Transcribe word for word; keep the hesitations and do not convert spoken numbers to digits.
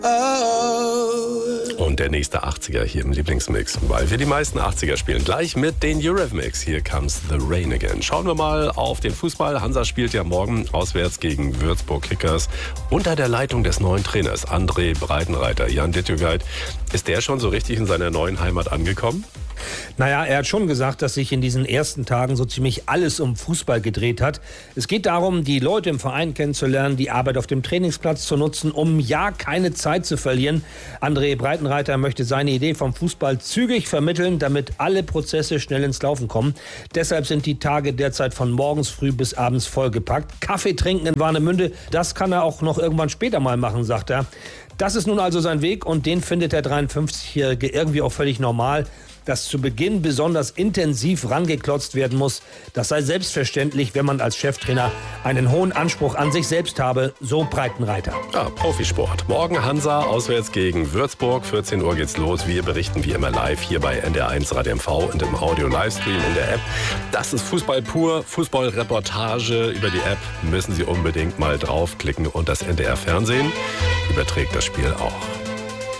Und der nächste achtziger hier im Lieblingsmix, weil wir die meisten achtziger spielen. Gleich mit den Eurythmics. Here comes the rain again. Schauen wir mal auf den Fußball. Hansa spielt ja morgen auswärts gegen Würzburg Kickers unter der Leitung des neuen Trainers André Breitenreiter. Jan Dittjugeit, ist der schon so richtig in seiner neuen Heimat angekommen? Naja, er hat schon gesagt, dass sich in diesen ersten Tagen so ziemlich alles um Fußball gedreht hat. Es geht darum, die Leute im Verein kennenzulernen, die Arbeit auf dem Trainingsplatz zu nutzen, um ja keine Zeit zu verlieren. André Breitenreiter möchte seine Idee vom Fußball zügig vermitteln, damit alle Prozesse schnell ins Laufen kommen. Deshalb sind die Tage derzeit von morgens früh bis abends vollgepackt. Kaffee trinken in Warnemünde, das kann er auch noch irgendwann später mal machen, sagt er. Das ist nun also sein Weg und den findet der dreiundfünfzigjährige irgendwie auch völlig normal. Dass zu Beginn besonders intensiv rangeklotzt werden muss, das sei selbstverständlich, wenn man als Cheftrainer einen hohen Anspruch an sich selbst habe, so Breitenreiter. Ja, Profisport. Morgen Hansa auswärts gegen Würzburg. vierzehn Uhr geht's los. Wir berichten wie immer live hier bei N D R eins Radio M V und im Audio-Livestream in der App. Das ist Fußball pur, Fußballreportage. Über die App müssen Sie unbedingt mal draufklicken und das N D R Fernsehen überträgt das Spiel auch.